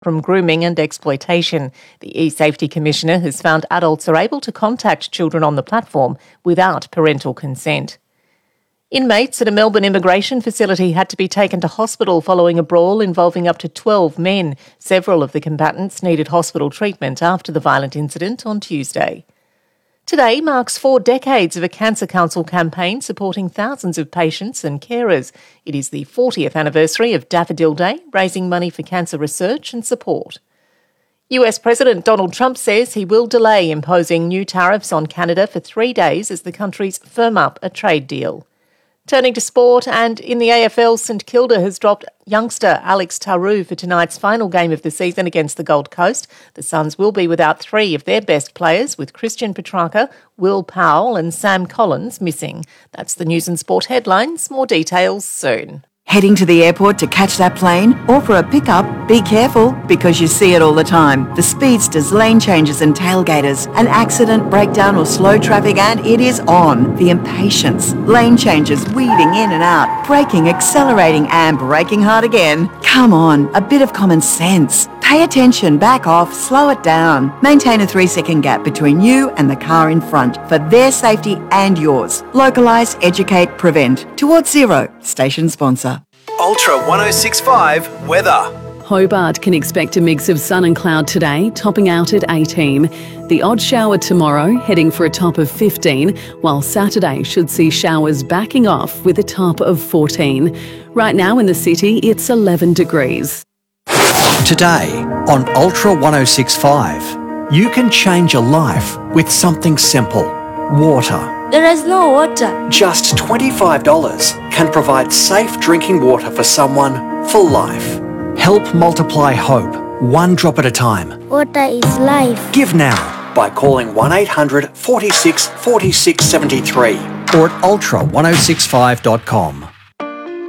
from grooming and exploitation. The eSafety Commissioner has found adults are able to contact children on the platform without parental consent. Inmates at a Melbourne immigration facility had to be taken to hospital following a brawl involving up to 12 men. Several of the combatants needed hospital treatment after the violent incident on Tuesday. Today marks 4 decades of a Cancer Council campaign supporting thousands of patients and carers. It is the 40th anniversary of Daffodil Day, raising money for cancer research and support. US President Donald Trump says he will delay imposing new tariffs on Canada for 3 days as the countries firm up a trade deal. Turning to sport, and in the AFL, St Kilda has dropped youngster Alex Taru for tonight's final game of the season against the Gold Coast. The Suns will be without 3 of their best players, with Christian Petrarca, Will Powell and Sam Collins missing. That's the news and sport headlines. More details soon. Heading to the airport to catch that plane or for a pickup? Be careful, because you see it all the time. The speedsters, lane changes and tailgaters. An accident, breakdown or slow traffic and it is on. The impatience, lane changes, weaving in and out, braking, accelerating and braking hard again. Come on, a bit of common sense. Pay attention, back off, slow it down. Maintain a 3-second gap between you and the car in front for their safety and yours. Localise, educate, prevent. Towards Zero, station sponsor. Ultra 1065 weather. Hobart can expect a mix of sun and cloud today, topping out at 18. The odd shower tomorrow, heading for a top of 15, while Saturday should see showers backing off with a top of 14. Right now in the city, it's 11 degrees. Today on Ultra 1065, you can change your life with something simple: water. There is no water. Just $25 can provide safe drinking water for someone for life. Help multiply hope, one drop at a time. Water is life. Give now by calling 1800 46 46 73 or at ultra1065.com.